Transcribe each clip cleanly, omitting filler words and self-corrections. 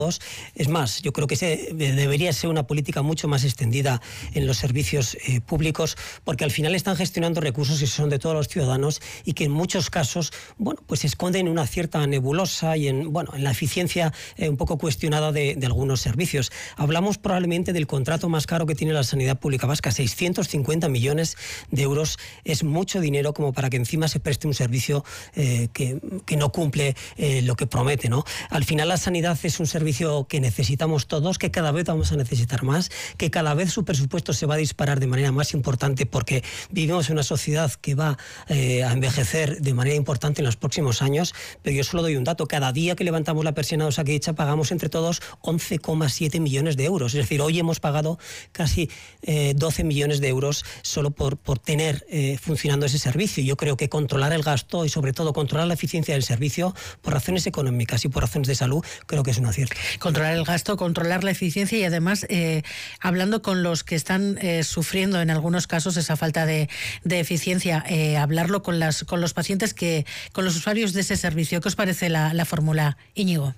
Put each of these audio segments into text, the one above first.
Es más, yo creo que debería ser una política mucho más extendida en los servicios públicos, porque al final están gestionando recursos que son de todos los ciudadanos y que en muchos casos, bueno, pues se esconden en una cierta nebulosa y en la eficiencia un poco cuestionada de algunos servicios. Hablamos probablemente del contrato más caro que tiene la sanidad pública vasca, 650 millones de euros. Es mucho dinero como para que encima se preste un servicio que no cumple lo que promete, ¿no? Al final la sanidad es un servicio que necesitamos todos, que cada vez vamos a necesitar más, que cada vez su presupuesto se va a disparar de manera más importante porque vivimos en una sociedad que va a envejecer de manera importante en los próximos años. Pero yo solo doy un dato: cada día que levantamos la persiana de Osakidetza pagamos entre todos 11,7 millones de euros. Es decir, hoy hemos pagado casi 12 millones de euros solo por tener funcionando ese servicio. Yo creo que controlar el gasto y sobre todo controlar la eficiencia del servicio por razones económicas y por razones de salud, creo que es un acierto. Controlar el gasto, controlar la eficiencia y además hablando con los que están sufriendo en algunos casos esa falta de eficiencia, hablarlo con los pacientes, con los usuarios de ese servicio. ¿Qué os parece la fórmula, Íñigo?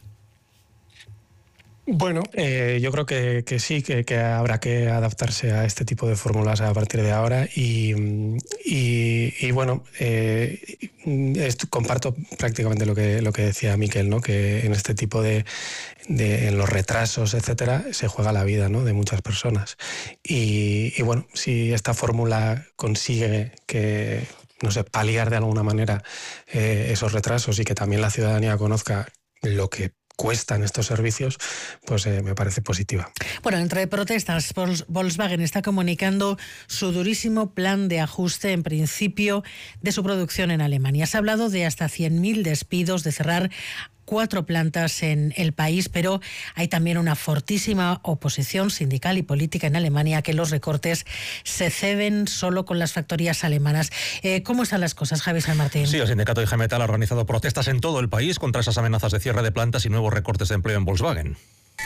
Bueno, yo creo que sí, que habrá que adaptarse a este tipo de fórmulas a partir de ahora y bueno, comparto prácticamente lo que decía Miquel, ¿no? Que en este tipo en los retrasos, etcétera, se juega la vida, ¿no? De muchas personas. Y bueno, si esta fórmula consigue que, no sé, paliar de alguna manera esos retrasos y que también la ciudadanía conozca lo que cuestan estos servicios, pues me parece positiva. Bueno, entre protestas, Volkswagen está comunicando su durísimo plan de ajuste, en principio, de su producción en Alemania. Se ha hablado de hasta 100.000 despidos, de cerrar 4 plantas en el país, pero hay también una fortísima oposición sindical y política en Alemania a que los recortes se ceben solo con las factorías alemanas. ¿Cómo están las cosas, Javi San Martín? Sí, el sindicato IG Metall ha organizado protestas en todo el país contra esas amenazas de cierre de plantas y nuevos recortes de empleo en Volkswagen.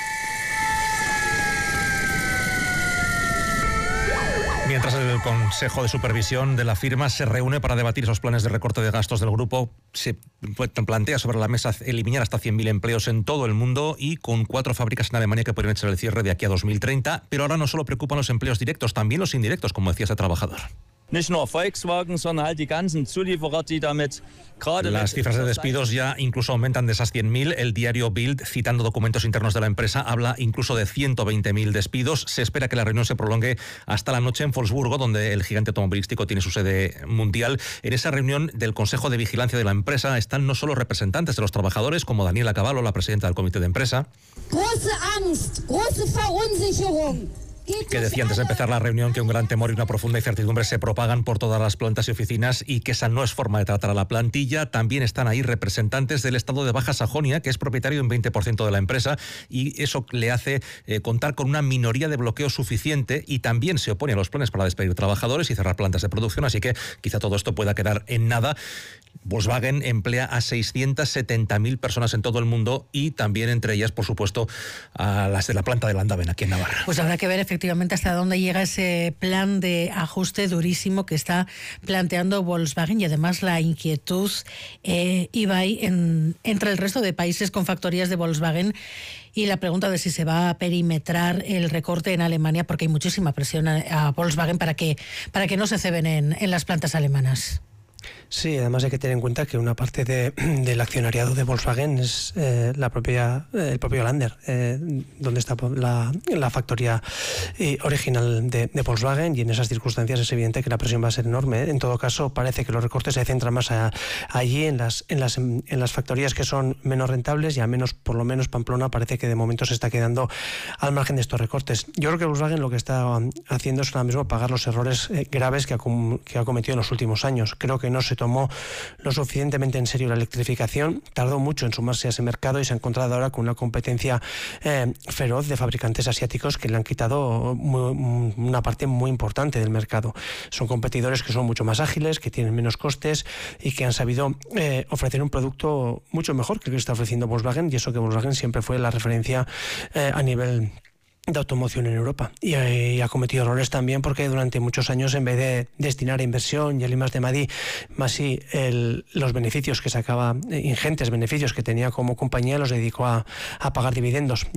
Mientras el Consejo de Supervisión de la firma se reúne para debatir esos planes de recorte de gastos del grupo, se plantea sobre la mesa eliminar hasta 100.000 empleos en todo el mundo y con 4 fábricas en Alemania que podrían echar el cierre de aquí a 2030. Pero ahora no solo preocupan los empleos directos, también los indirectos, como decía este trabajador. Nicht nur Volkswagen, sondern halt die ganzen Zulieferer, die damit gerade... Las cifras de despidos ya incluso aumentan de esas 100.000. El diario Bild, citando documentos internos de la empresa, habla incluso de 120.000 despidos. Se espera que la reunión se prolongue hasta la noche en Wolfsburgo, donde el gigante automovilístico tiene su sede mundial. En esa reunión del Consejo de Vigilancia de la empresa están no solo representantes de los trabajadores, como Daniela Cavallo, la presidenta del comité de empresa, große Angst, große Verunsicherung, que decía antes de empezar la reunión que un gran temor y una profunda incertidumbre se propagan por todas las plantas y oficinas y que esa no es forma de tratar a la plantilla. También están ahí representantes del estado de Baja Sajonia, que es propietario en 20% de la empresa, y eso le hace contar con una minoría de bloqueo suficiente, y también se opone a los planes para despedir trabajadores y cerrar plantas de producción, así que quizá todo esto pueda quedar en nada. Volkswagen emplea a 670.000 personas en todo el mundo y también entre ellas, por supuesto, a las de la planta de Landaven, aquí en Navarra. Pues habrá que ver efectivamente hasta dónde llega ese plan de ajuste durísimo que está planteando Volkswagen, y además la inquietud Ibai entre el resto de países con factorías de Volkswagen, y la pregunta de si se va a perimetrar el recorte en Alemania, porque hay muchísima presión a Volkswagen para que no se ceben en las plantas alemanas. Sí, además hay que tener en cuenta que una parte del accionariado de Volkswagen es el propio Lander, donde está la factoría original de Volkswagen, y en esas circunstancias es evidente que la presión va a ser enorme. En todo caso, parece que los recortes se centran más allí en las factorías que son menos rentables, y al menos, por lo menos Pamplona, parece que de momento se está quedando al margen de estos recortes. Yo creo que Volkswagen lo que está haciendo es ahora mismo pagar los errores graves que ha cometido en los últimos años. Creo que no se tomó lo suficientemente en serio la electrificación, tardó mucho en sumarse a ese mercado y se ha encontrado ahora con una competencia feroz de fabricantes asiáticos que le han quitado una parte muy importante del mercado. Son competidores que son mucho más ágiles, que tienen menos costes y que han sabido ofrecer un producto mucho mejor que el que está ofreciendo Volkswagen, y eso que Volkswagen siempre fue la referencia a nivel automoción en Europa, y ha cometido errores también porque durante muchos años, en vez de destinar a inversión y al I+D+I, más sí los beneficios que sacaba, ingentes beneficios que tenía como compañía, los dedicó a pagar dividendos.